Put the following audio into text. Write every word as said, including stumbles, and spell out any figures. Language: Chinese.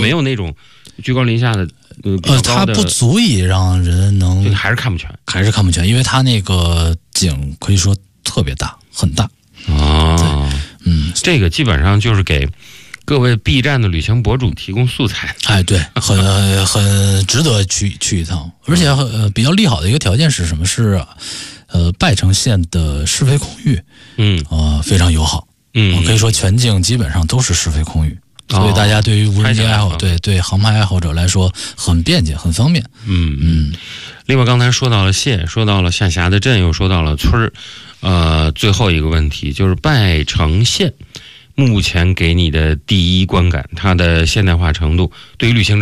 没有那种居高临下的呃呃，它不足以让人能还是看不全， 还是看不全，因为它那个景可以说特别大，很大哦。 嗯， 这个基本上就是给各位 B 站的旅行博主提供素材。 哎，对，很很值得去去一趟，而且呃比较利好的一个条件是什么？是呃拜城县的施肥空域， 嗯呃非常友好， 嗯， 可以说全境基本上都是施肥空域。所以大家对于无人机爱好，对对航拍爱好者来说很便捷，很方便。 嗯嗯。另外，刚才说到了县，说到了下辖的镇，又说到了村儿，呃，最后一个问题就是拜城县目前给你的第一观感，它的现代化程度，对于旅行者